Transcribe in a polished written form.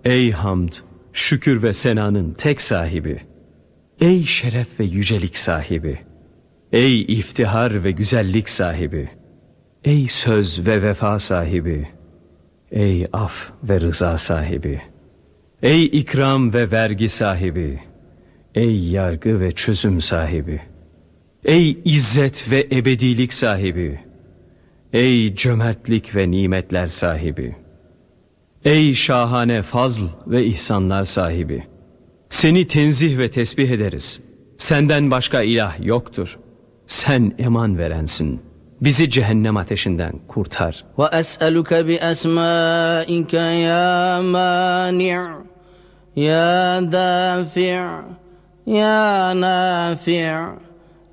Ey hamd, şükür ve senanın tek sahibi. Ey şeref ve yücelik sahibi. Ey iftihar ve güzellik sahibi. Ey söz ve vefa sahibi. Ey af ve rıza sahibi. Ey ikram ve vergi sahibi. Ey yargı ve çözüm sahibi. Ey izzet ve ebedilik sahibi. Ey cömertlik ve nimetler sahibi. Ey şahane fazl ve ihsanlar sahibi. Seni tenzih ve tesbih ederiz. Senden başka ilah yoktur. Sen eman verensin. Bizi cehennem ateşinden kurtar. Ve es'eluke bi esmaike ya mani' ya dafi' ya nafi'